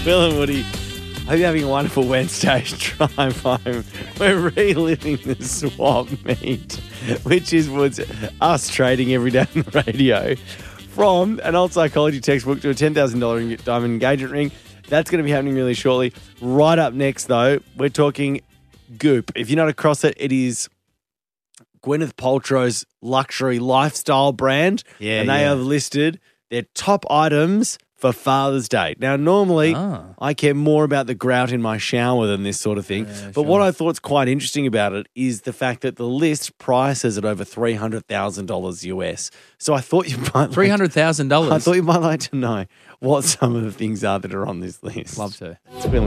Will and Woody, hope you're having a wonderful Wednesday drive home. We're reliving the swap meet, which was us trading every day on the radio. From an old psychology textbook to a $10,000 diamond engagement ring. That's going to be happening really shortly. Right up next, though, we're talking Goop. If you're not across it, it is Gwyneth Paltrow's luxury lifestyle brand. Yeah, and they have listed their top items for Father's Day. Now, normally, I care more about the grout in my shower than this sort of thing. But what I thought's quite interesting about it is the fact that the list prices at over $300,000 US. So I thought you might $300,000. I thought you might like to know what some of the things are that are on this list. Love to. It's been